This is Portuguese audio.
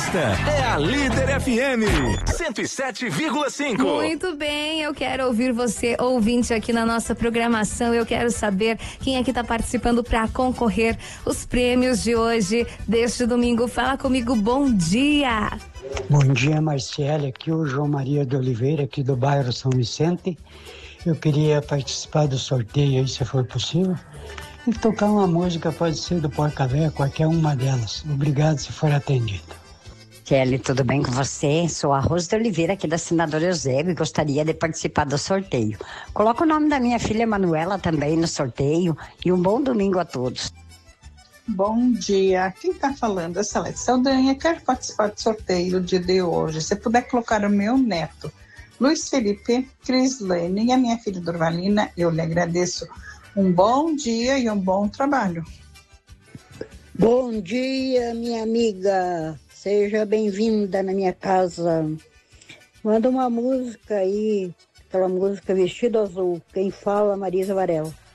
Esta é a Líder FM 107,5. Muito bem, eu quero ouvir você, ouvinte, aqui na nossa programação. Eu quero saber quem é que tá participando para concorrer os prêmios de hoje, deste domingo. Fala comigo, bom dia. Bom dia, Marciele, aqui o João Maria de Oliveira, aqui do bairro São Vicente. Eu queria participar do sorteio aí, se for possível. E tocar uma música, pode ser do Porca Véia, qualquer uma delas. Obrigado se for atendido. Kelly, tudo bem com você? Sou a Rose de Oliveira, aqui da Senadora Eusébio, e gostaria de participar do sorteio. Coloca o nome da minha filha Manuela também no sorteio e um bom domingo a todos. Bom dia, quem está falando é Celeste Saldanha. Quero participar do sorteio do dia de hoje. Se puder colocar o meu neto, Luiz Felipe, Crislene e a minha filha Dorvalina, eu lhe agradeço. Um bom dia e um bom trabalho. Bom dia, minha amiga. Seja bem-vinda na minha casa. Manda uma música aí, aquela música Vestido Azul. Quem fala, Marisa Varela.